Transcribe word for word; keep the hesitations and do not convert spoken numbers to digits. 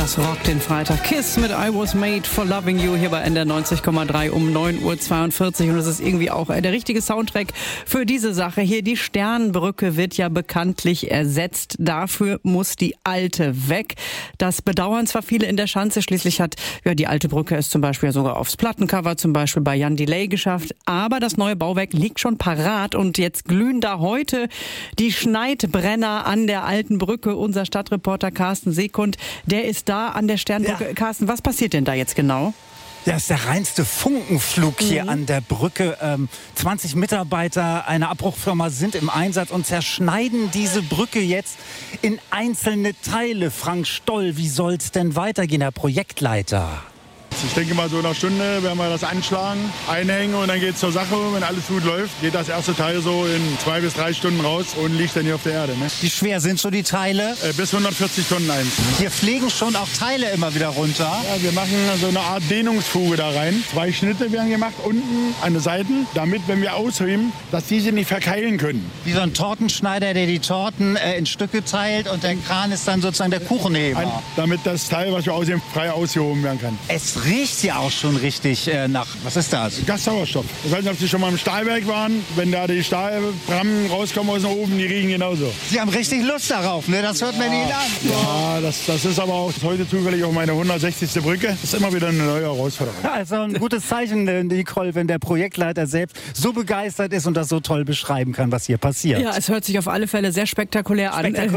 Das rockt den Freitag. Kiss mit I Was Made for Loving You hier bei N D R neunzig Komma drei um neun Uhr zweiundvierzig. Und das ist irgendwie auch der richtige Soundtrack für diese Sache hier. Die Sternbrücke wird ja bekanntlich ersetzt. Dafür muss die alte weg. Das bedauern zwar viele in der Schanze. Schließlich hat ja die alte Brücke es zum Beispiel sogar aufs Plattencover, zum Beispiel bei Jan Delay geschafft. Aber das neue Bauwerk liegt schon parat. Und jetzt glühen da heute die Schneidbrenner an der alten Brücke. Unser Stadtreporter Carsten Sekund, der ist da an der Sternbrücke. Ja. Carsten, was passiert denn da jetzt genau? Das ist der reinste Funkenflug hier mhm. an der Brücke. Ähm, zwanzig Mitarbeiter einer Abbruchfirma sind im Einsatz und zerschneiden diese Brücke jetzt in einzelne Teile. Frank Stoll, wie soll es denn weitergehen, Herr Projektleiter? Ich denke mal, so in einer Stunde werden wir das anschlagen, einhängen und dann geht es zur Sache. Wenn alles gut läuft, geht das erste Teil so in zwei bis drei Stunden raus und liegt dann hier auf der Erde. Ne? Wie schwer sind so die Teile? Äh, bis hundertvierzig Tonnen eins. Hier fliegen schon auch Teile immer wieder runter. Ja, wir machen so eine Art Dehnungsfuge da rein. Zwei Schnitte werden gemacht, unten an den Seiten, damit, wenn wir ausheben, dass diese nicht verkeilen können. Wie so ein Tortenschneider, der die Torten äh, in Stücke teilt und der Kran ist dann sozusagen der Kuchenheber. Ein, damit das Teil, was wir ausheben, frei ausgehoben werden kann. Es riecht ja auch schon richtig äh, nach, was ist das? Gassauerstoff. Ich weiß nicht, ob Sie schon mal im Stahlwerk waren. Wenn da die Stahlbrammen rauskommen aus dem Ofen, die riechen genauso. Sie haben richtig Lust darauf, ne? Das hört ja, man Ihnen an. Ja, das, das ist aber auch heute zufällig auch meine hundertsechzigste Brücke. Das ist immer wieder eine neue Herausforderung. Ja, ist ein gutes Zeichen, Nicole, wenn der Projektleiter selbst so begeistert ist und das so toll beschreiben kann, was hier passiert. Ja, es hört sich auf alle Fälle sehr spektakulär an. Spektakulär.